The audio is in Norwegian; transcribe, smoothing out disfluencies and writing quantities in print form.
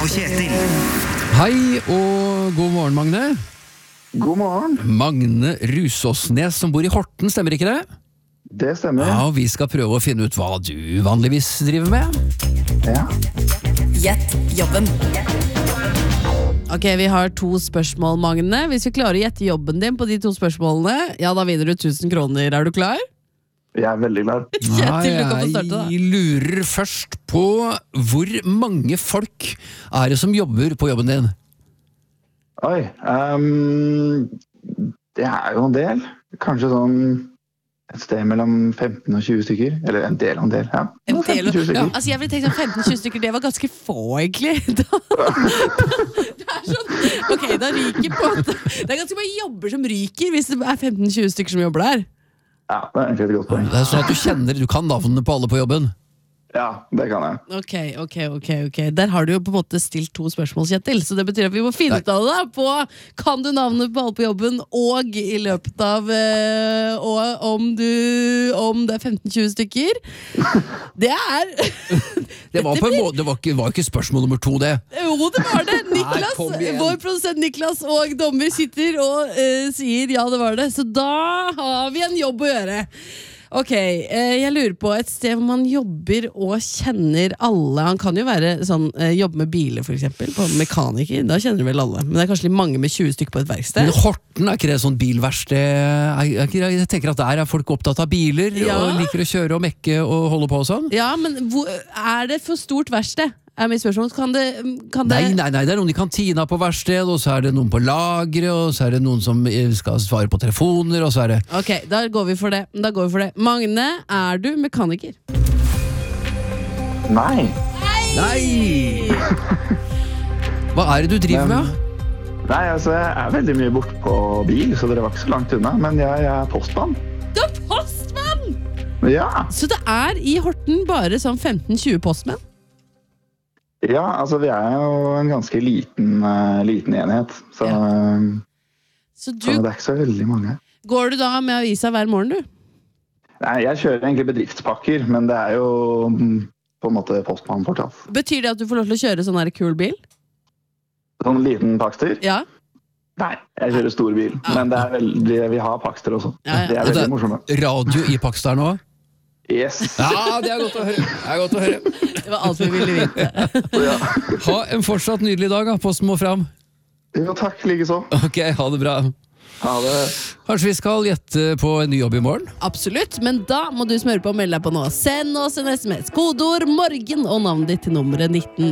og Kjetil. Hei og god morgen, Magne. God morgen. Magne Rusåsnes som bor i Horten, stemmer ikke det? Det stemmer. Ja, og vi skal prøve å finne ut hva du vanligvis driver med. Ja. Gjett jobben. Ok, vi har 2 spørsmål, Magne. Hvis vi klarer å gjette jobben din på de 2 spørsmålene, ja, da vinner du 1000 kroner. Er du klar? Jeg er veldig klar. Kjetil, du kan få starte da. Jeg lurer først på hvor mange folk er det som jobber på jobben din? Oi, det er jo en del. Kanskje sånn et sted mellom 15 og 20 stykker. Eller en del, ja. En del, 15-20 stykker. ja, altså jeg ville tenkt sånn 15-20 stykker, det var ganske få egentlig. Det er sånn, ok, da ryker på en måte. Det er ganske mange jobber som ryker hvis det er 15-20 stykker som jobber der. Ja, det er egentlig et godt poeng. Det er sånn at du kan navnene på alle på jobben. Ja, det kan jeg. Ok. Der har du jo på en måte stilt 2 spørsmål, Kjetil, så det betyr at vi må finne ut av det da, på kan du navnet på alle på jobben, og i løpet av og om det er 15-20 stykker. Det er Det var på en måte, det var ikke spørsmål nummer 2 det. Jo, det var det. Nei, Niklas, kom igjen. vår produsent Niklas og dommer sitter og sier ja, det var det. Så da har vi en jobb å gjøre. Ok, jeg lurer på et sted hvor man jobber og kjenner alle. Han kan jo være sånn, jobbe med biler for eksempel, på mekaniker. Da kjenner du vel alle. Men det er kanskje litt mange med 20 stykker på et verksted. Men Horten, er ikke det sånn bilverksted? Jeg tenker at der er folk opptatt av biler, Ja. og liker å kjøre og mekke og holde på og sånn. Ja, men er det for stort verksted? Er mitt spørsmål. Kan det Nei, det er noen i kantina på verksted, og så er det noen på lagre, og så er det noen som skal svare på telefoner, og så er det... Ok, da går vi for det. Magne, er du mekaniker? Nei. Nei! Hva er det du driver med? Nei, altså, jeg er veldig mye bort på bil, så dere var ikke så langt unna. Men jeg er postmann. Du er postmann! Ja. Så det er i Horten bare sånn 15-20 postmenn? Ja, altså vi er jo en ganske liten enhet. Så, Så så det er ikke så veldig mange. går du da med avisa hver morgen, du? Nei, jeg kjører egentlig bedriftspakker, men det er jo på en måte postmann fortsatt. Betyr det at du får lov til å kjøre sånn her kul bil? Sånn liten pakster? Ja. Nei, jeg kjører stor bil, men det er veldig, vi har pakster også. Ja. Det er Og det veldig morsomme. radio i Pakistan nå? Yes. Ja, det er godt å høre. Det var alt vi ville vite. Ja. Ha en fortsatt nydelig dag, da. Posten må fram. Jo, takk, like så. Ok, ha det bra. Ha det. Kanskje vi skal gjette på en ny jobb i morgen? Absolutt, men da må du smøre på og melde deg på nå. Send oss en SMS, kodeord 'morgen' og navnet ditt til nummeret 19